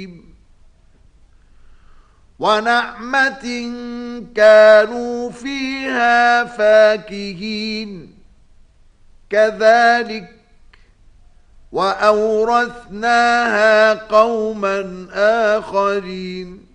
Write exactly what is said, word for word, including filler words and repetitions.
ونعمة كانوا فيها فاكهين كذلك وأورثناها قوما آخرين